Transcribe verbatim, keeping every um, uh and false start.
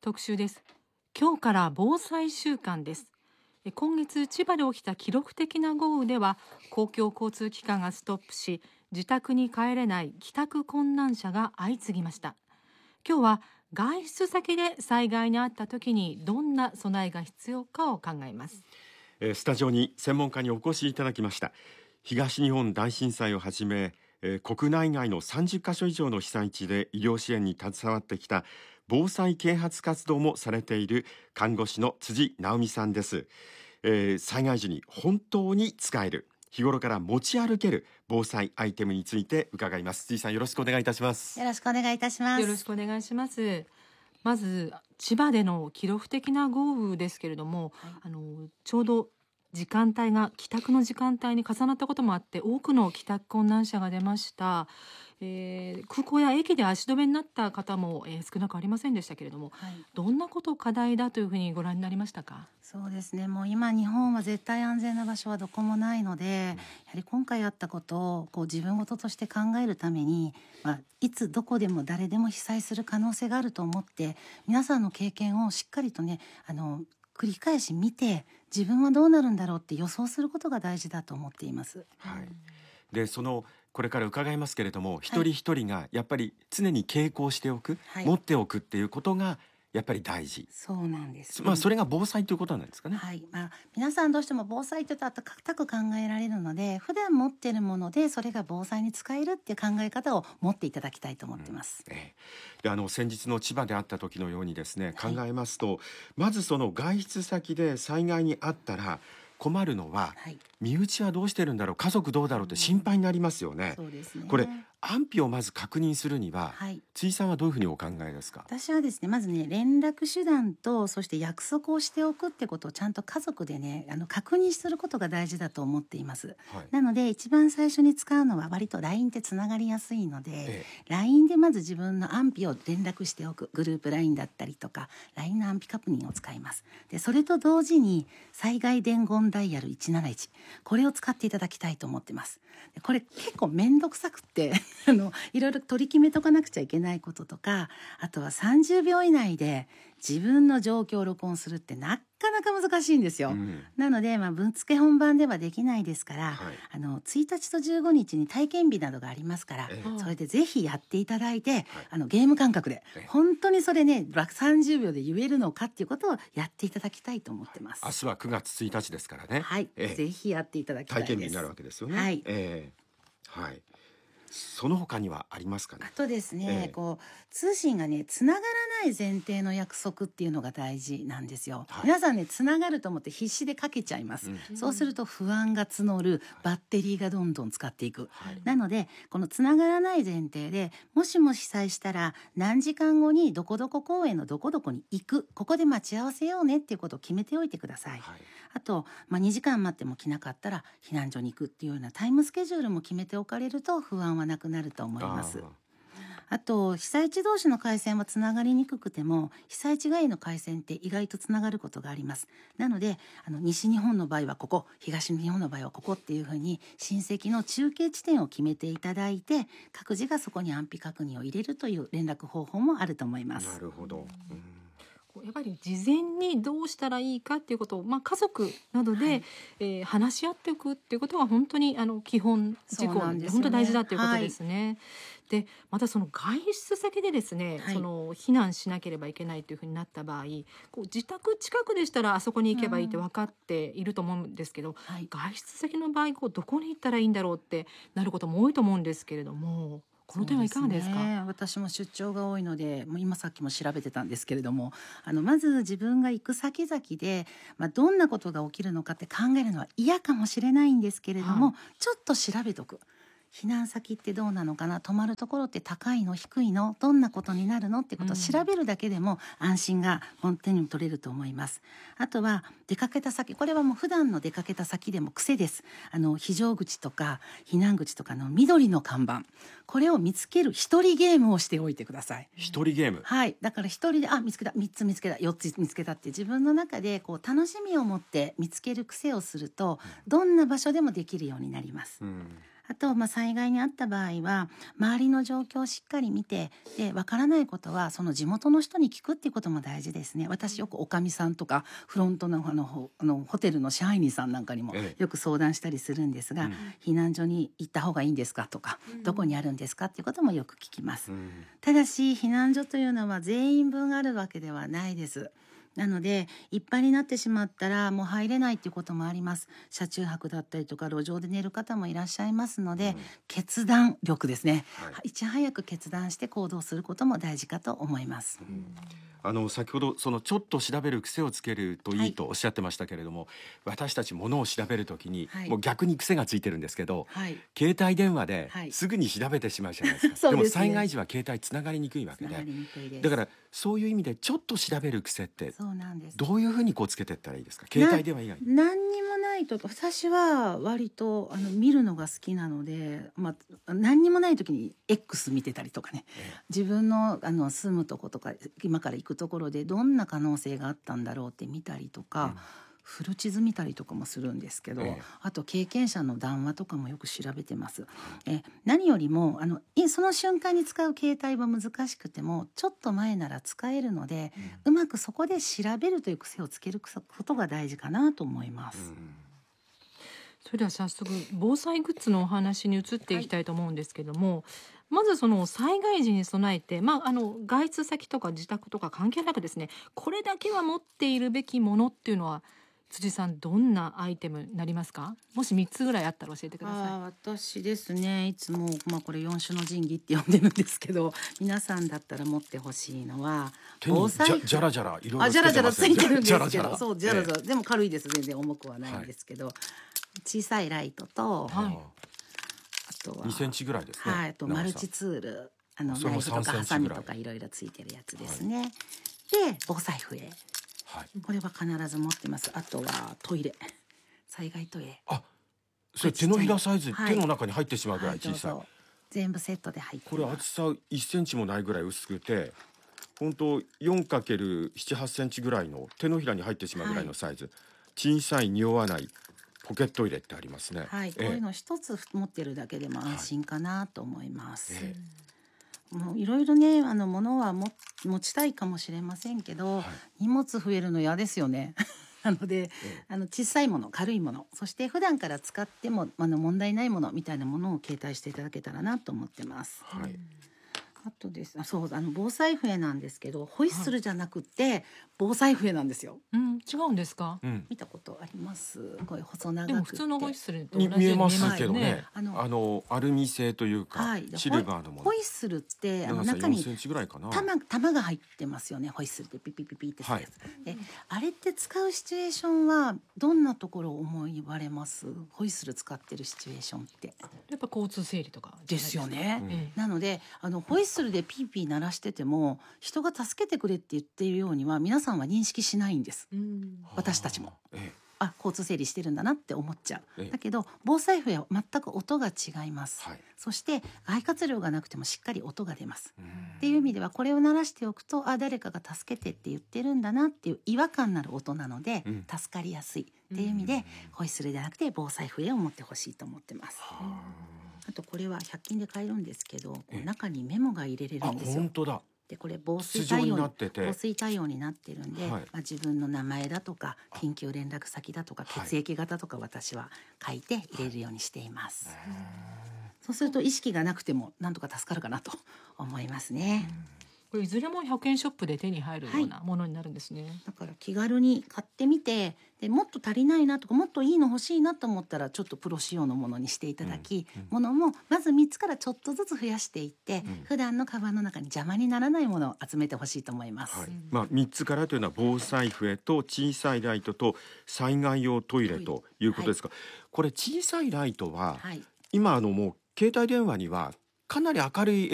特集です。今日から防災週間です。え今月千葉で起きた記録的な豪雨では公共交通機関がストップし、自宅に帰れない帰宅困難者が相次ぎました。今日は外出先で災害に遭った時にどんな備えが必要かを考えます。 えースタジオに専門家にお越しいただきました。東日本大震災をはじめ、えー国内外のさんじゅっカ所以上の被災地で医療支援に携わってきた防災啓発活動もされている看護師の辻直美さんです。えー災害時に本当に使える、日頃から持ち歩ける防災アイテムについて伺います。辻さん、よろしくお願いいたします。 よろしくお願いいたします。 よろしくお願いします。まず千葉での記録的な豪雨ですけれども、 はいあのちょうど時間帯が帰宅の時間帯に重なったこともあって多くの帰宅困難者が出ました。えー空港や駅で足止めになった方も、えー少なくありませんでしたけれども、 はい、 どんなことを課題だというふうにご覧になりましたか？ そうですね。もう今日本は絶対安全な場所はどこもないので、やはり今回あったことをこう自分事として考えるために、まあ、いつどこでも誰でも被災する可能性があると思って、皆さんの経験をしっかりとね、あの繰り返し見て、自分はどうなるんだろうって予想することが大事だと思っています。 はい、でそのこれから伺いますけれども、一人一人がやっぱり常に傾向しておく、 はい持っておくっていうことがやっぱり大事、 そうなんです、 まあ、それが防災ということなんですかね。 はい、まあ、皆さんどうしても防災というと高く考えられるので、普段持っているものでそれが防災に使えるっていう考え方を持っていただきたいと思ってます。 うんええであの先日の千葉であった時のようにですね、 はい考えますと、まずその外出先で災害にあったら困るのは、 はい、 身内はどうしてるんだろう、家族どうだろうって心配になりますよね。 そうですね。 これ安否をまず確認するには、 はい辻さんはどういうふうにお考えですか？ 私はですね、まずね、連絡手段とそして約束をしておくってことをちゃんと家族でね、あの確認することが大事だと思っています。 はいなので一番最初に使うのは割と ライン ってつながりやすいので、 えライン でまず自分の安否を連絡しておく、グループ ライン だったりとか ライン の安否確認を使います。でそれと同時に災害伝言ダイヤルいちなないち、これを使っていただきたいと思ってます。でこれ結構めんどくさくってあのいろいろ取り決めとかなくちゃいけないこととか、あとはさんじゅうびょう以内で自分の状況を録音するってなかなか難しいんですよ。 うんなので、まあ、ぶっつけ本番ではできないですから、 はいあのついたちとじゅうごにちに体験日などがありますから、 ええそれでぜひやっていただいて、あのゲーム感覚でええ本当にそれねさんじゅうびょうで言えるのかっていうことをやっていただきたいと思ってます。 明日はくがつついたちですからね。 はい、 ええぜひやっていただきたいです。 体験日になるわけですよね。 はいええはい。その他にはありますかね。 あとですね、 ええこう通信がねつながらない前提の約束っていうのが大事なんですよ。 はい皆さんねつながると思って必死でかけちゃいます。 うんそうすると不安が募る、バッテリーがどんどん使っていく。 はいなのでこのつながらない前提で、もしも被災したら何時間後にどこどこ公園のどこどこに行く、ここで待ち合わせようねっていうことを決めておいてください。 はいあと、まあ、にじかん待っても来なかったら避難所に行くっていうようなタイムスケジュールも決めておかれると不安はなくなると思います。 ああと被災地同士の回線はつながりにくくても、被災地外の回線って意外とつながることがあります。なのであの西日本の場合はここ、東日本の場合はここっていうふうに親戚の中継地点を決めていただいて、各自がそこに安否確認を入れるという連絡方法もあると思いまーなす。 るほど。うんこうやっぱり事前にどうしたらいいかっていうことを、まあ、家族などで、 はいえー話し合っておくっていうことが本当にあの基本事項そうなんですよね本当に大事だということですね。でまたその外出先でですね、 はいその避難しなければいけないというふうになった場合、こう自宅近くでしたらあそこに行けばいいって分かっていると思うんですけど、 はい外出先の場合こうどこに行ったらいいんだろうってなることも多いと思うんですけれども、この点はいかがですか？ そうね、私も出張が多いので、もう今さっきも調べてたんですけれども、あのまず自分が行く先々で、まあ、どんなことが起きるのかって考えるのは嫌かもしれないんですけれども、 はいちょっと調べとく。避難先ってどうなのかな、泊まるところって高いの低いの、どんなことになるのってことを調べるだけでも安心が本当に取れると思います。あとは出かけた先、これはもう普段の出かけた先でも癖です。あの非常口とか避難口とかの緑の看板、これを見つける一人ゲームをしておいてください。 一人ゲーム。 はい、だから一人であ見つけた、みっつ見つけた、よっつ見つけたって自分の中でこう楽しみを持って見つける癖をすると、どんな場所でもできるようになります。 うんああと、まあ、災害にあった場合は周りの状況をしっかり見て、でわからないことはその地元の人に聞くっていうことも大事ですね。私よくおかみさんとかフロントのあのほあのホテルの支配人さんなんかにもええよく相談したりするんですが、 うん避難所に行った方がいいんですかとか、 うんどこにあるんですかっていうこともよく聞きます。 うんただし避難所というのは全員分あるわけではないです。なのでいっぱいになってしまったらもう入れないっていうこともあります。車中泊だったりとか路上で寝る方もいらっしゃいますので、 うん決断力ですね、 はいいち早く決断して行動することも大事かと思います。 あの先ほどそのちょっと調べる癖をつけるといいとおっしゃってましたけれども、私たちものを調べるときに、 はいもう逆に癖がついてるんですけど、 はい、 携帯電話ではいすぐに調べてしまうじゃないですか。 そうでですねも災害時は携帯つながりにくいわけで、 つながりにくいです。 だからそういう意味でちょっと調べる癖ってそうなんです。 どういうふうにこうつけていったらいいですか、携帯電話以外に。 何にもないと、私は割とあの見るのが好きなので、まあ、何にもない時に X 見てたりとかね、 え自分のあの住むとことか今から行くところでどんな可能性があったんだろうって見たりとか、 うんフル地図見たりとかもするんですけど、 ええあと経験者の談話とかもよく調べてます。え何よりもあのいその瞬間に使う携帯は難しくてもちょっと前なら使えるので、うまくそこで調べるという癖をつけることが大事かなと思います。 うんそれでは早速防災グッズのお話に移っていきたいと思うんですけども、まずその災害時に備えて、まあ、あの外出先とか自宅とか関係なくですね、これだけは持っているべきものっていうのは辻さんどんなアイテムになりますか？もしみっつぐらいあったら教えてください。 あー私ですね、いつも、まあ、これ四種の神器って呼んでるんですけど、皆さんだったら持ってほしいのは手にじゃ服じゃらじゃらいろいろあじゃらじゃらついてるんですけど、 じゃらじゃらそうじゃらじゃら、でも軽いです。全然重くはないんですけど、小さいライトと、 ええはいあとはにセンチぐらいですね。 はい、あとマルチツール、あのそれもナイフとかさんセンハサミチぐらいとかいろいろついてるやつですね。で防災笛、 はい。 これは必ず持ってます。あとはトイレ、災害トイレ、 あ、それ手のひらサイズ、 はい手の中に入ってしまうぐらい小さい。 はい、どうぞ全部セットで入ってこれます。 厚さいっセンチもないぐらい薄くて、本当 よんかけるなな、はちセンチぐらいの手のひらに入ってしまうぐらいのサイズ、小さい匂わないポケットトイレってありますね。 はい、こうええいうの一つ持ってるだけでも安心かなと思います。 えもういろいろね、あの物はも持ちたいかもしれませんけど、 はい荷物増えるの嫌ですよね。なので、 えあの小さいもの、軽いもの、そして普段から使ってもあの問題ないものみたいなものを携帯していただけたらなと思ってます。 はい。 あとですあそうあの防災笛なんですけど、ホイッスルじゃなくて防災笛なんですよ。 うん、違うんですか？ うん。 見たことあります？こういう細長くてでも普通のホイッスルと同にじように見えますよけどね。 あのあのアルミ製というか、 はい、でシルバーのものホイ。ホイッスルってあの長さ中によんセンチぐらいかな。 玉玉が入ってますよね。ホイッスルでピピピピってするやつ、であれって使うシチュエーションはどんなところを思いわれます？ホイッスル使ってるシチュエーションってやっぱ交通整理とかじゃないですよね。 うんええなのであのホイッスルでピーピー鳴らしてても人が助けてくれって言っているようには皆さんは認識しないんです。 うん私たちも。 えあ、交通整理してるんだなって思っちゃう、 ええだけど防災笛は全く音が違います、 はいそして肺活量がなくてもしっかり音が出ますえ。うんっていう意味ではこれを鳴らしておくと、あ、誰かが助けてって言ってるんだなっていう違和感のある音なので、 うん助かりやすいっていう意味で、ホイッスルじゃなくて防災笛を持ってほしいと思ってます。 はあとこれはひゃく均で買えるんですけど、こうええ中にメモが入れれあ、あるんですよ本。当だ。 でこれ防水筒状に対応なってて防水対応になってるんで、 はいまあ、自分の名前だとか緊急連絡先だとかはい血液型とか私は書いて入れるようにしています、そうすると意識がなくてもなんとか助かるかなと思いますね。 これいずれもひゃくえんショップで手に入るようなものになるんですね。 だから気軽に買ってみて、でもっと足りないなとかもっといいの欲しいなと思ったらちょっとプロ仕様のものにしていただき、 うんうんものもまずみっつからちょっとずつ増やしていって、 うん普段のカバンの中に邪魔にならないものを集めてほしいと思います、 はい。まあみっつからというのは防災笛と小さいライトと災害用トイレということですか。これ小さいライトははい、 今あのもう携帯電話にはかなり明るい